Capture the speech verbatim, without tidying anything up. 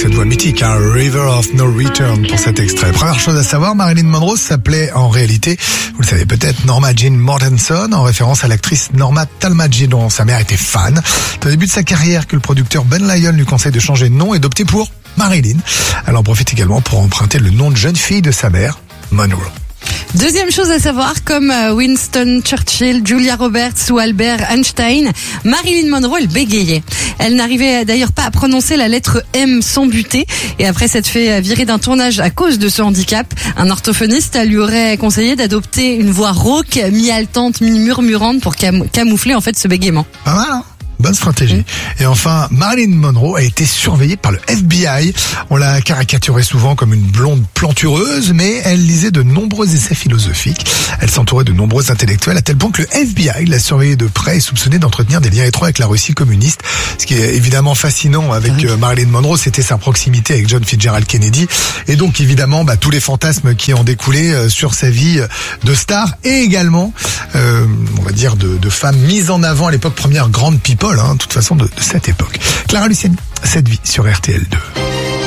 cette voix mythique, hein, River of No Return pour cet extrait. Première chose à savoir, Marilyn Monroe s'appelait en réalité, vous le savez peut-être, Norma Jean Mortenson, en référence à l'actrice Norma Talmadge, dont sa mère était fan. C'est au début de sa carrière que le producteur Ben Lyon lui conseille de changer de nom et d'opter pour Marilyn. Elle en profite également pour emprunter le nom de jeune fille de sa mère, Monroe. Deuxième chose à savoir, comme Winston Churchill, Julia Roberts ou Albert Einstein, Marilyn Monroe, elle bégayait. Elle n'arrivait d'ailleurs pas à prononcer la lettre M sans buter. Et après s'être fait virer d'un tournage à cause de ce handicap, un orthophoniste lui aurait conseillé d'adopter une voix rauque, mi-haletante, mi-murmurante pour cam- camoufler en fait ce bégaiement. Pas mal, hein? Bonne stratégie. Mmh. Et enfin, Marilyn Monroe a été surveillée par le F B I. On l'a caricaturée souvent comme une blonde plantureuse, mais elle lisait de nombreux essais philosophiques. Elle s'entourait de nombreux intellectuels, à tel point que le F B I l'a surveillée de près et soupçonnée d'entretenir des liens étroits avec la Russie communiste. Ce qui est évidemment fascinant avec oui. Marilyn Monroe, c'était sa proximité avec John Fitzgerald Kennedy. Et donc évidemment, bah, tous les fantasmes qui en découlaient sur sa vie de star et également, euh, on va dire, de, de femme mise en avant à l'époque, première grande people. Hein, de toute façon de, de cette époque. Clara Luciani, Cette vie sur R T L deux.